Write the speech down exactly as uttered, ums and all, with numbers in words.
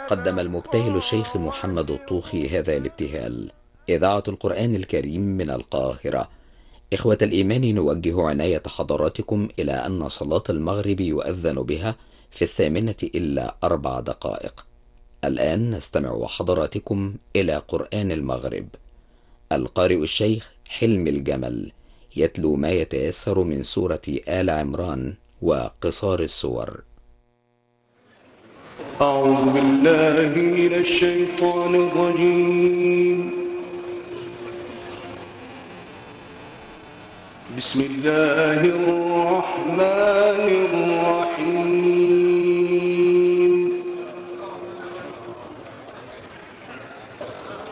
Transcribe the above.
قدم المبتهل الشيخ محمد الطوخي هذا الابتهال. إذاعة القرآن الكريم من القاهرة. إخوة الإيمان، نوجه عناية حضراتكم إلى أن صلاة المغرب يؤذن بها في الثامنة إلا أربع دقائق. الآن نستمع حضراتكم إلى قرآن المغرب. القارئ الشيخ حلم الجمل يتلو ما يتيسر من سورة آل عمران وقصار السور. أعوذ بالله من الشيطان الرجيم. بسم الله الرحمن الرحيم.